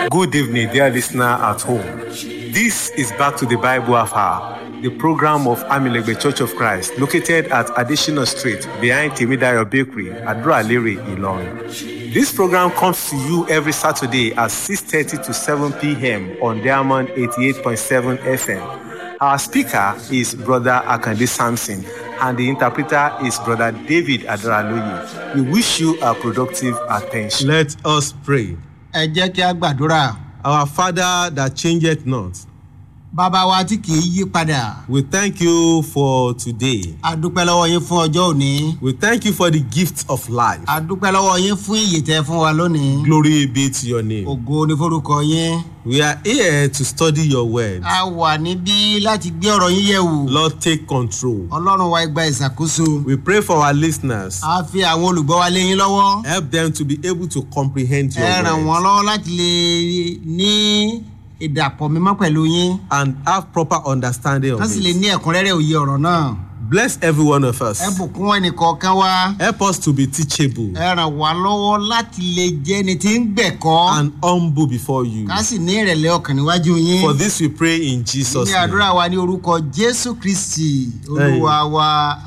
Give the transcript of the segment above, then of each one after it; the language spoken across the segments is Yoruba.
Good evening, dear listener at home. This is Back to the Bible Hour, the program of Amilegbe Church of Christ, located at Additional Street, behind Timidayo Bakery, Adro-Alere, Ilorin. This program comes to you every Saturday at 6:30 to 7 p.m. on Diamond 88.7 FM. Our speaker is Brother Akande Samson, and the interpreter is Brother David Adaraloye. We wish you a productive attention. Let us pray. Ẹ jẹ́ kí a gbàdúrà. Our Father that changeth not, Bàbá wa tí kì í yí padà. we thank you for today. A dúpẹ́ lọ́wọ́ yín fún ọjọ́ òní. We thank you for the gift of life. A dúpẹ́ lọ́wọ́ yín fún ìyè tẹ́ fún wa lónìí. Glory be to your name. Ògo ni forúkọ yín. We are here to study your word. A wà níbí láti gbé ọ̀rọ̀ yín yẹ̀ wò. Lord, take control. Ọlọ́run wa gba ìṣàkóso. We pray for our listeners. A fi àwọn olùgbọ́ wa lé yín lọ́wọ́. Help them to be able to comprehend your Ẹ ràn wọ́n word lọ́wọ́ láti lè ní ìdàpọ̀ mímọ́ pẹ̀lú yín. and have proper understanding of Wọ́n sì lè it. ní ẹ̀kúnrẹ́rẹ́ òye ọ̀rọ̀ náà. Bless every one of us. Ẹ bùkún ẹnìkọ̀ọ̀kan wa. Help us to be teachable Ẹ ràn wá lọ́wọ́ láti lè jẹ́ ẹni tí ń gbẹ̀kọ́. and humble before you. Ká sì ní ìrẹ̀lẹ̀ ọkàn níwájú yín. For this we pray in Jesus' Ní name. àdúrà wa ní orúkọ Jésù Kristi Olúwa wa.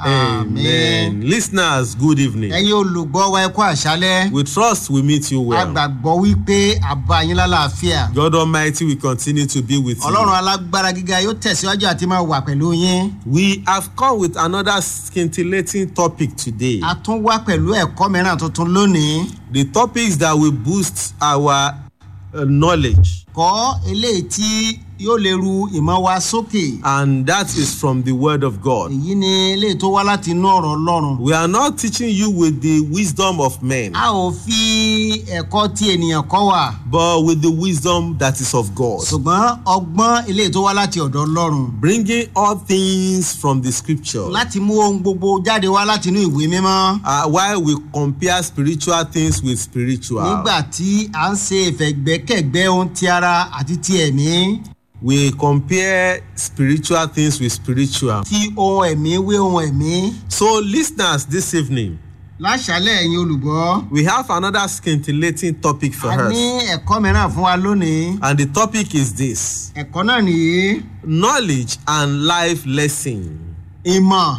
Àmín. Listeners, good evening. Ẹ̀yin olùgbọ́ wa ẹ kú àṣálẹ́. We trust we meet you A well. gbàgbọ́ wípé àbá yín lálàáfíà. God Almighty will continue to be with Ọlọ́run you. alágbára gíga yóò tẹ̀síwájú àti máa wà pẹ̀lú yín. We have come with another scintillating topic today. A tún wá pẹ̀lú ẹ̀kọ́ mìíràn tuntun lónìí. The topics that will boost our knowledge, Kọ́ eléyìí tí yóò lè ru ìmọ̀ wa sókè. and that is from the Word of God. Èyí ni eléyìí tó wá láti inú ọ̀rọ̀ Ọlọ́run. We are not teaching you with the wisdom of men, A ò fi ẹ̀kọ́ tí ènìyàn kọ́ wa. but with the wisdom that is of God. Ṣùgbọ́n ọgbọ́n eléyìí tó wá láti ọ̀dọ̀ Ọlọ́run. Bringing all things from the scripture. Láti mú ohun gbogbo jáde wá láti inú ìwé mímọ́. While we compare spiritual things with spiritual, Nígbà tí à ń ṣe ìfẹ̀gbẹ́kẹ̀gbẹ́ ohun ti ara àti ti ẹ̀mí. we compare spiritual things with spiritual. Tí ohun ẹ̀mí wé ohun ẹ̀mí. So, listeners, this evening, Láṣálẹ̀ ẹ̀yin olùgbọ́. we have another scintillating topic for A us. ní ẹ̀kọ́ mìíràn fún wa lónìí. And the topic is this: Ẹ̀kọ́ náà nìyí. knowledge and life lesson. Ìmọ̀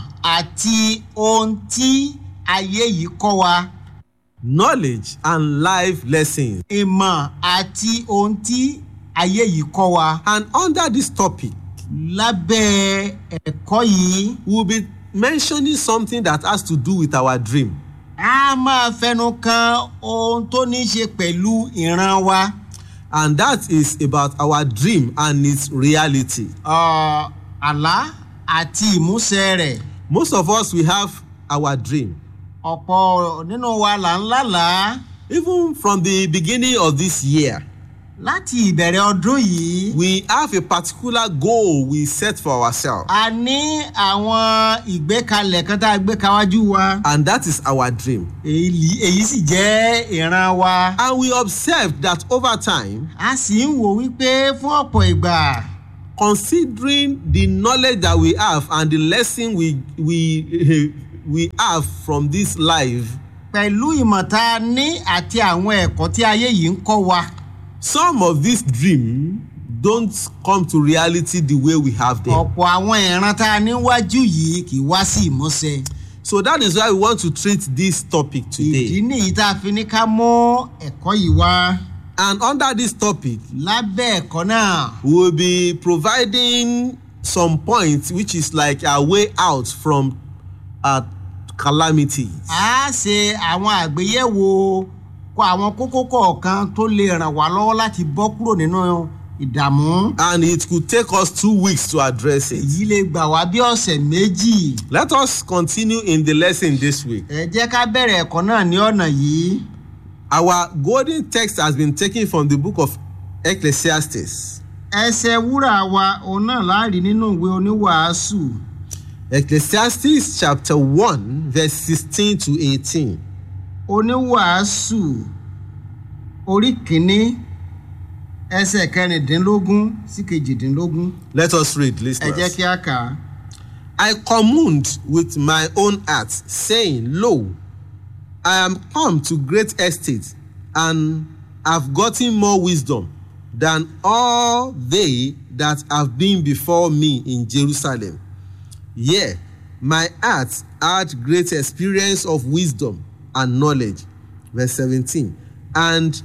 àti ohun tí ayé yìí kọ́ wa. Knowledge and life lessons. Ìmọ̀ àti ohun tí ayé yìí kọ́ wa. And under this topic, Lábẹ́ ẹ̀kọ́ yìí, we'll be mentioning something that has to do with our dream. a máa fẹnu kan ohun tó ní í ṣe pẹ̀lú ìran wa. And that is about our dream and its reality. Àlá àti ìmúṣẹ rẹ̀. Most of us, we have our dream. Ọ̀pọ̀ nínú wa là ń lálàá. Even from the beginning of this year, Láti ìbẹ̀rẹ̀ ọdún yìí, we have a particular goal we set for ourselves. a ní àwọn ìgbékalẹ̀ kan tá a gbé kawájú wa. And that is our dream. Èyí sì jẹ́ ìran wa. And we observed that over time, A sì ń wò wípé fún ọ̀pọ̀ ìgbà, considering the knowledge that we have and the lesson we have from this life, pẹ̀lú ìmọ̀ tá a ní àti àwọn ẹ̀kọ́ tí ayé yìí ń kọ́ wa, some of these dreams don't come to reality the way we have them. ọ̀pọ̀ àwọn ìran tá a níwájú yìí kì í wá sí ìmúṣẹ. So that is why we want to treat this topic Ìdí today. nìyí tá a fi ní ká mú ẹ̀kọ́ yìí wá. And under this topic, Lábẹ́ ẹ̀kọ́ náà, we will be providing some points which is like a way out from calamities. a ṣe àwọn àgbéyẹ̀wò kó àwọn kókó kọ̀ọ̀kan tó lè ràn wá lọ́wọ́ láti bọ́ kúrò nínú ìdààmú. And it could take us 2 weeks to address it. Èyí lè gbà wá bí ọ̀sẹ̀ méjì. Let us continue in the lesson this week. Ẹ jẹ́ ká bẹ̀rẹ̀ ẹ̀kọ́ náà ní ọ̀nà yìí. Our golden text has been taken from the book of Ecclesiastes. Ẹsẹ̀ wúrà wa òun náà láàrí nínú ìwé oníwàásù. Ecclesiastes chapter 1 verse 16 to 18. Oníwàásù orí kìíní ẹsẹ̀ kẹrìndínlógún sí kejìdínlógún. Let us read, Ẹ listeners. jẹ́ kí a kà á. I communed with my own heart, saying, Lo, I am come to great estate, and have gotten more wisdom. than all they that have been before me in Jerusalem. Yea, my heart had great experience of wisdom and knowledge. Verse 17. And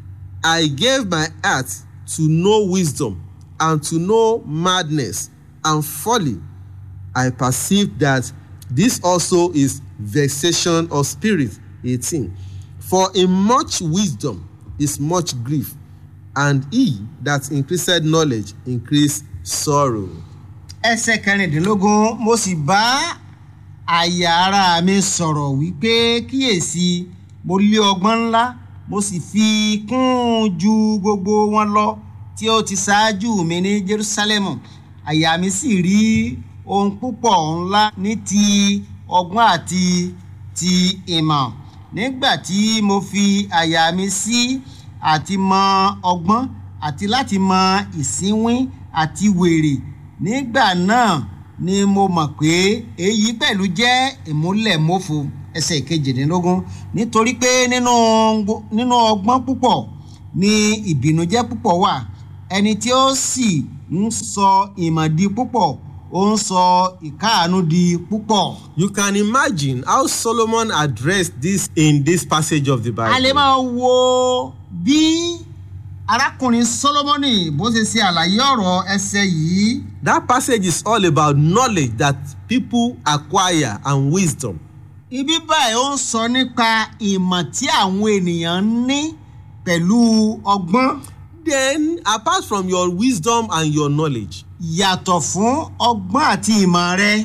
I gave my heart to know wisdom and to know madness and folly. I perceived that this also is vexation of spirit. 18. For in much wisdom is much grief, and he that increased knowledge increased sorrow. ẹsẹ̀ kẹrìndínlógún mo sì bá àyà ara mi sọ̀rọ̀ wípé kíyèsí mo lé ọgbọ́n ńlá mo sì fi kún ju gbogbo wọn lọ tí ó ti ṣáájú mi ní Jerúsálẹ́mù àyà mi sì rí ohun púpọ̀ ńlá ní ti ọgbọ́n àti ti ìmọ̀ nígbà tí mo fi àyà mi sí àti mọ ọgbọ́n àti láti mọ ìsínwín àti wèrè nígbà náà ni mo mọ̀ pé èyí pẹ̀lú jẹ́ ìmúlẹ̀mófo. ẹsẹ̀ kejìdínlógún nítorí pé nínú ọgbọ́n púpọ̀ ni ìbìnújẹ́ púpọ̀ wà ẹni tí ó sì ń sọ ìmọ̀ di púpọ̀ ó ń sọ ìkáàánú di púpọ̀. You can imagine how Solomon addressed this in this passage of the Bible. a lè máa wo bí arákùnrin Solomoni bó ṣe ṣe àlàyé ọ̀rọ̀ ẹsẹ̀ yìí. That passage is all about knowledge that people acquire and wisdom. Ibi báyìí ó ń sọ nípa ìmọ̀ tí àwọn ènìyàn ní pẹ̀lú ọgbọ́n. Then, apart from your wisdom and your knowledge, yàtọ̀ fún ọgbọ́n àti ìmọ̀ rẹ.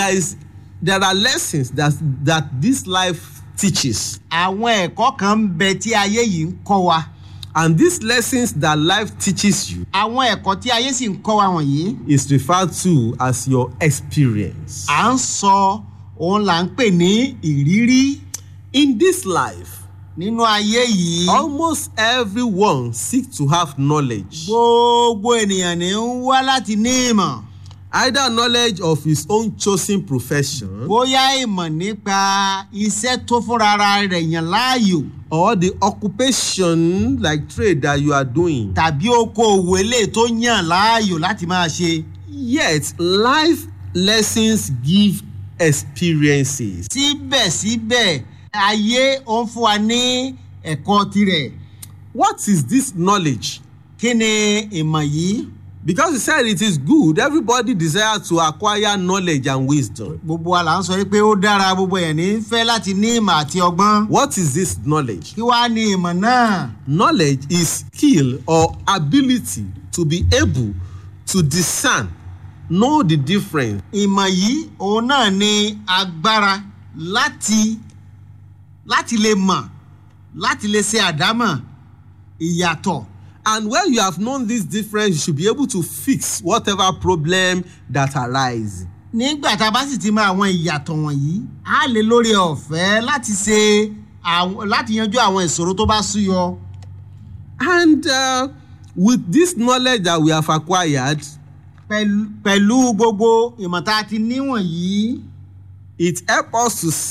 there are lessons that this life teaches. àwọn ẹ̀kọ́ kan ń bẹ tí ayé yìí ń kọ́ wa. And these lessons that life teaches you àwọn ẹ̀kọ́ tí ayé sì ń kọ́ wa wọ̀nyí. is referred to as your experience. à ń sọ òun là ń pè ní ìrírí. In this life, nínú ayé yìí. almost everyone seeks to have knowledge. gbogbo ènìyàn ní ń wá láti ní ìmọ̀. Either knowledge of his own chosen profession. bóyá ìmọ̀ nípa iṣẹ́ tó fúnra rẹ̀ yàn láàyò. Or the occupation like trade that you are doing. tàbí okòwò eléyìí tó yàn láàyò láti máa ṣe. Yet life lessons give experiences. síbẹ̀síbẹ̀ ayé ó ń fún wa ní ẹ̀kọ́ tirẹ̀. What is this knowledge? kí ni ìmọ̀ yìí? Because he said it is good, everybody desires to acquire knowledge and wisdom. gbogbo wa là ń sọ pé ó dára gbogbo èèyàn ní fẹ́ láti ní ìmọ̀ àti ọgbọ́n. What is this knowledge? kí wàá ní ìmọ̀ náà? Knowledge is skill or ability to be able to discern, know the difference. ìmọ̀ yìí òun náà ní agbára láti lè mọ̀ láti lè ṣe àdámọ̀ ìyàtọ̀. And when you have known this difference, you should be able to fix whatever problem that arises. nígbà tá a bá sì ti mọ àwọn ìyàtọ̀ wọ̀nyí a lè lórí ọ̀fẹ́ láti yanjú àwọn ìṣòro tó bá súyọ. And with this knowledge that we have acquired, pẹ̀lú gbogbo ìmọ̀ tá a ti ní wọ̀nyí. it helps us to